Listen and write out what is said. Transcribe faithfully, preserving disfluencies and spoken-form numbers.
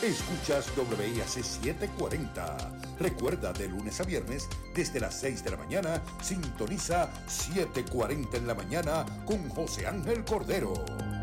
Escuchas W I A C setecientos cuarenta. Recuerda, de lunes a viernes, desde las seis de la mañana, sintoniza setecientos cuarenta en la mañana con José Ángel Cordero.